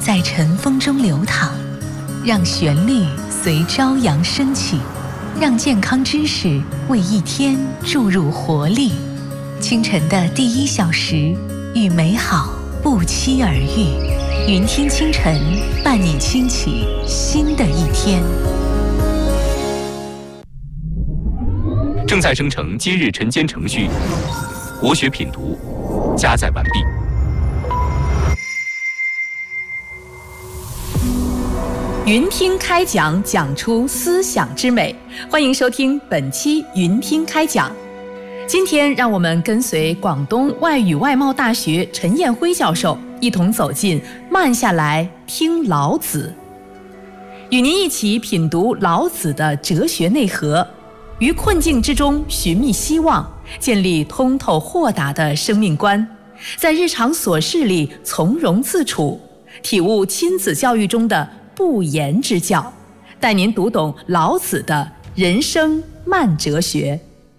在晨风中流淌，让旋律随朝阳升起，让健康知识为一天注入活力。清晨的第1小时，与美好不期而遇。云听清晨，伴你轻启新的一天。 正在生成今日晨间程序，国学品读加载完毕。 云听开讲，讲出思想之美。欢迎收听本期云听开讲。今天让我们跟随广东外语外贸大学陈彦辉教授一同走进慢下来听老子，与您一起品读老子的哲学内核，于困境之中寻觅希望，建立通透豁达的生命观，在日常琐事里从容自处，体悟亲子教育中的不言之教，带您读懂老子的人生慢哲学。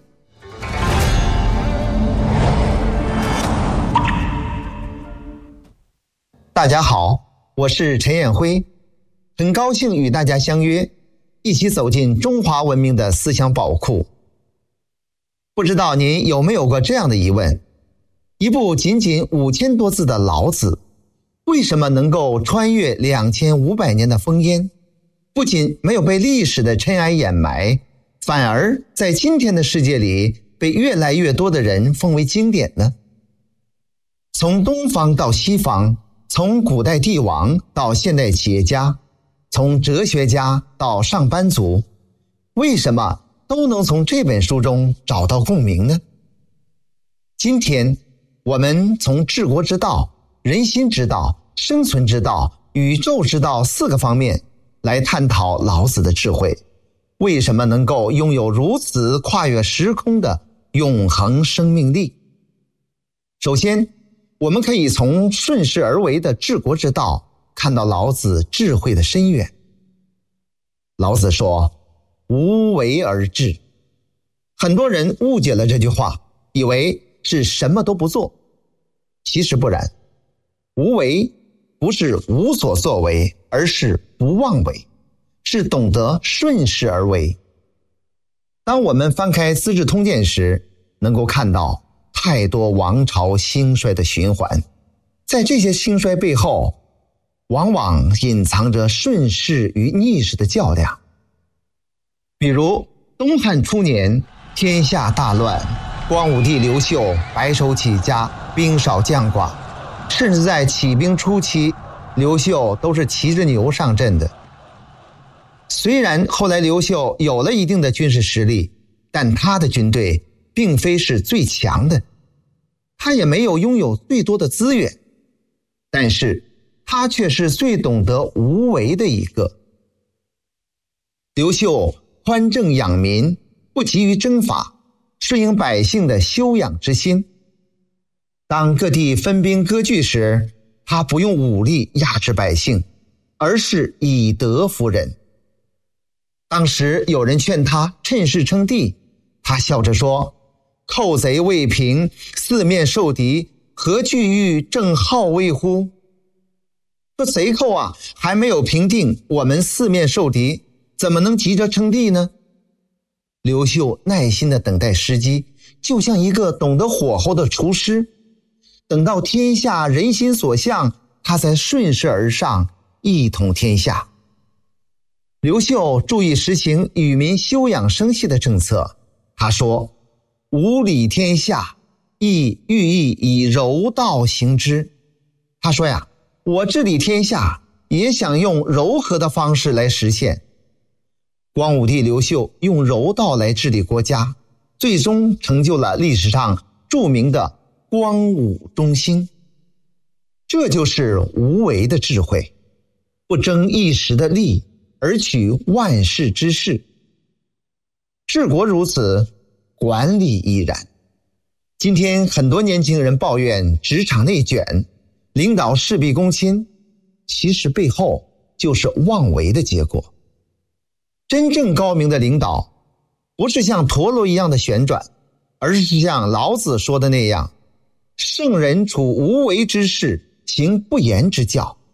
大家好，我是陈彦辉，很高兴与大家相约，一起走进中华文明的思想宝库。不知道您有没有过这样的疑问：一部仅仅5000多字的老子，为什么能够穿越2500年的烽烟，不仅没有被历史的尘埃掩埋，反而在今天的世界里被越来越多的人奉为经典呢？从东方到西方，从古代帝王到现代企业家，从哲学家到上班族，为什么都能从这本书中找到共鸣呢？今天我们从治国之道、人心之道、生存之道、宇宙之道4个方面来探讨老子的智慧，为什么能够拥有如此跨越时空的永恒生命力。首先，我们可以从顺势而为的治国之道看到老子智慧的深远。老子说：无为而治。很多人误解了这句话，以为是什么都不做。其实不然，无为不是无所作为，而是不妄为，是懂得顺势而为。当我们翻开《资治通鉴》时，能够看到太多王朝兴衰的循环，在这些兴衰背后，往往隐藏着顺势与逆势的较量。比如东汉初年，天下大乱，光武帝刘秀白手起家，兵少将寡，甚至在起兵初期，刘秀都是骑着牛上阵的。虽然后来刘秀有了一定的军事实力，但他的军队并非是最强的，他也没有拥有最多的资源，但是他却是最懂得无为的一个。刘秀宽政养民，不急于征伐，顺应百姓的修养之心。当各地分兵割据时，他不用武力压制百姓，而是以德服人。当时有人劝他趁势称帝，他笑着说：寇贼未平，四面受敌，何惧于正号威乎？说贼寇啊，还没有平定，我们四面受敌，怎么能急着称帝呢？刘秀耐心地等待时机，就像一个懂得火候的厨师，等到天下人心所向，他才顺势而上，一统天下。刘秀注意实行与民休养生息的政策，他说：吾理天下，亦欲以柔道行之。他说呀，我治理天下也想用柔和的方式来实现。光武帝刘秀用柔道来治理国家，最终成就了历史上著名的光武中兴。这就是无为的智慧，不争一时的利，而取万世之势。治国如此，管理亦然。今天很多年轻人抱怨职场内卷，领导事必躬亲，其实背后就是妄为的结果。真正高明的领导，不是像陀螺一样的旋转，而是像老子说的那样：圣人处无为之事，行不言之教。